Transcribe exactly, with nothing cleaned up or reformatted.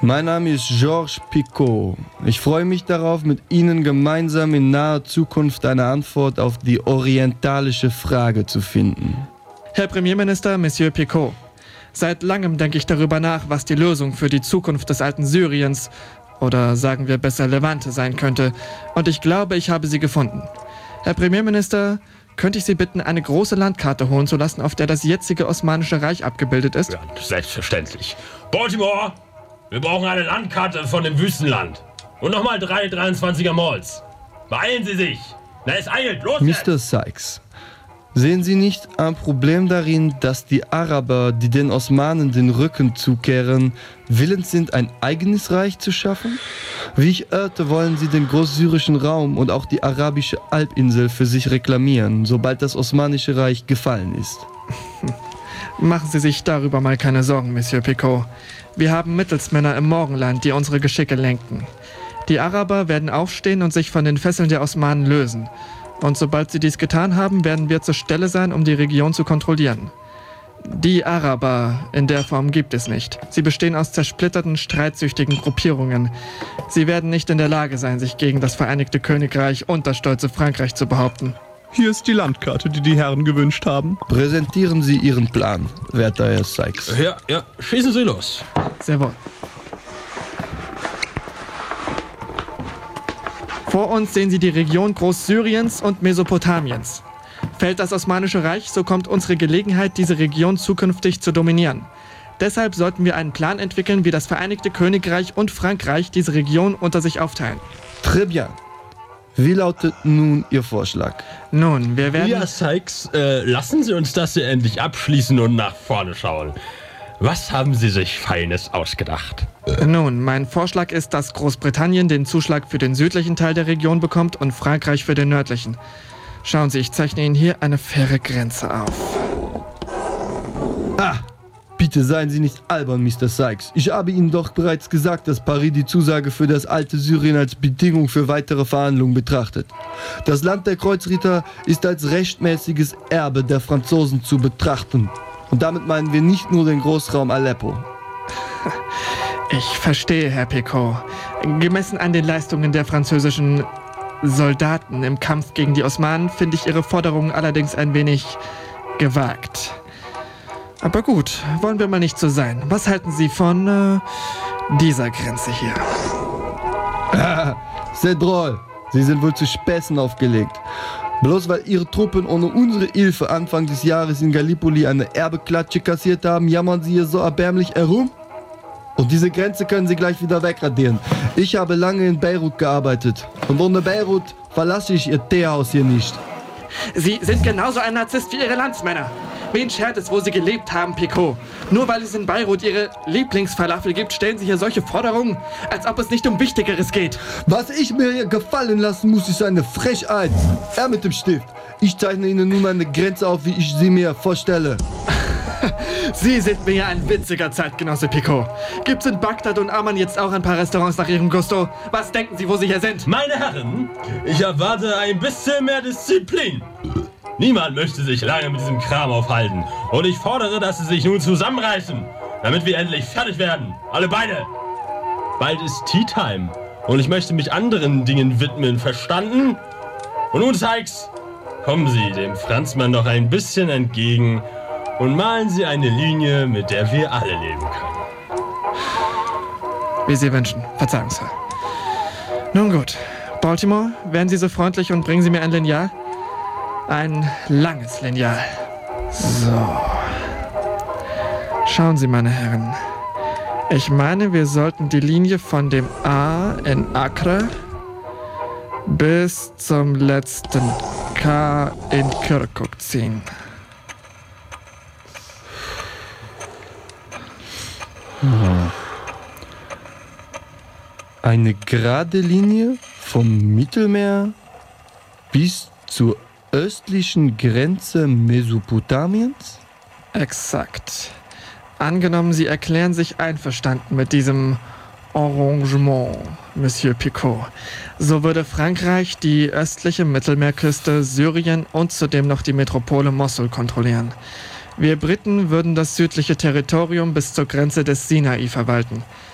Mein Name ist Georges Picot. Ich freue mich darauf, mit Ihnen gemeinsam in naher Zukunft eine Antwort auf die orientalische Frage zu finden. Herr Premierminister, Monsieur Picot, seit langem denke ich darüber nach, was die Lösung für die Zukunft des alten Syriens, oder sagen wir besser Levante, sein könnte. Und ich glaube, ich habe sie gefunden. Herr Premierminister, könnte ich Sie bitten, eine große Landkarte holen zu lassen, auf der das jetzige Osmanische Reich abgebildet ist? Ja, selbstverständlich. Baltimore! Wir brauchen eine Landkarte von dem Wüstenland. Und nochmal drei dreiundzwanziger Malls. Beeilen Sie sich. Na, es eilt. Los jetzt. Mister Sykes, sehen Sie nicht ein Problem darin, dass die Araber, die den Osmanen den Rücken zukehren, willens sind, ein eigenes Reich zu schaffen? Wie ich hörte, wollen sie den großsyrischen Raum und auch die arabische Halbinsel für sich reklamieren, sobald das Osmanische Reich gefallen ist. Machen Sie sich darüber mal keine Sorgen, Monsieur Picot. Wir haben Mittelsmänner im Morgenland, die unsere Geschicke lenken. Die Araber werden aufstehen und sich von den Fesseln der Osmanen lösen. Und sobald sie dies getan haben, werden wir zur Stelle sein, um die Region zu kontrollieren. Die Araber in der Form gibt es nicht. Sie bestehen aus zersplitterten, streitsüchtigen Gruppierungen. Sie werden nicht in der Lage sein, sich gegen das Vereinigte Königreich und das stolze Frankreich zu behaupten. Hier ist die Landkarte, die die Herren gewünscht haben. Präsentieren Sie Ihren Plan, werter Herr Sykes. Ja, ja, schießen Sie los. Sehr wohl. Vor uns sehen Sie die Region Großsyriens und Mesopotamiens. Fällt das Osmanische Reich, so kommt unsere Gelegenheit, diese Region zukünftig zu dominieren. Deshalb sollten wir einen Plan entwickeln, wie das Vereinigte Königreich und Frankreich diese Region unter sich aufteilen. Très bien. Wie lautet nun Ihr Vorschlag? Nun, wir werden... Ja, Sykes, äh, lassen Sie uns das hier endlich abschließen und nach vorne schauen. Was haben Sie sich Feines ausgedacht? Nun, mein Vorschlag ist, dass Großbritannien den Zuschlag für den südlichen Teil der Region bekommt und Frankreich für den nördlichen. Schauen Sie, ich zeichne Ihnen hier eine faire Grenze auf. Ah, bitte seien Sie nicht albern, Mister Sykes. Ich habe Ihnen doch bereits gesagt, dass Paris die Zusage für das alte Syrien als Bedingung für weitere Verhandlungen betrachtet. Das Land der Kreuzritter ist als rechtmäßiges Erbe der Franzosen zu betrachten. Und damit meinen wir nicht nur den Großraum Aleppo. Ich verstehe, Herr Picot. Gemessen an den Leistungen der französischen Soldaten im Kampf gegen die Osmanen finde ich Ihre Forderungen allerdings ein wenig gewagt. Aber gut, wollen wir mal nicht so sein. Was halten Sie von äh, dieser Grenze hier? Ah, c'est drôle. Sie sind wohl zu Späßen aufgelegt. Bloß weil Ihre Truppen ohne unsere Hilfe Anfang des Jahres in Gallipoli eine Erbeklatsche kassiert haben, jammern Sie hier so erbärmlich herum? Und diese Grenze können Sie gleich wieder wegradieren. Ich habe lange in Beirut gearbeitet. Und ohne Beirut verlasse ich Ihr Teehaus hier nicht. Sie sind genauso ein Narzisst wie Ihre Landsmänner. Wen schert es, wo Sie gelebt haben, Picot? Nur weil es in Beirut Ihre Lieblingsfalafel gibt, stellen Sie hier solche Forderungen, als ob es nicht um Wichtigeres geht. Was ich mir hier gefallen lassen muss, ist eine Frechheit. Er mit dem Stift. Ich zeichne Ihnen nun eine Grenze auf, wie ich sie mir vorstelle. Sie sind mir ja ein witziger Zeitgenosse, Picot. Gibt's in Bagdad und Amman jetzt auch ein paar Restaurants nach Ihrem Gusto? Was denken Sie, wo Sie hier sind? Meine Herren, ich erwarte ein bisschen mehr Disziplin. Niemand möchte sich lange mit diesem Kram aufhalten. Und ich fordere, dass Sie sich nun zusammenreißen, damit wir endlich fertig werden. Alle beide. Bald ist Tea Time. Und ich möchte mich anderen Dingen widmen, verstanden? Und nun, Sykes, kommen Sie dem Franzmann noch ein bisschen entgegen und malen Sie eine Linie, mit der wir alle leben können. Wie Sie wünschen. Verzeihung, Sir. Nun gut. Baltimore, wären Sie so freundlich und bringen Sie mir ein Lineal? Ein langes Lineal. So. Schauen Sie, meine Herren. Ich meine, wir sollten die Linie von dem A in Accra bis zum letzten K in Kirkuk ziehen. Eine gerade Linie vom Mittelmeer bis zur östlichen Grenze Mesopotamiens? Exakt. Angenommen, Sie erklären sich einverstanden mit diesem Arrangement, Monsieur Picot. So würde Frankreich die östliche Mittelmeerküste, Syrien und zudem noch die Metropole Mossul kontrollieren. Wir Briten würden das südliche Territorium bis zur Grenze des Sinai verwalten.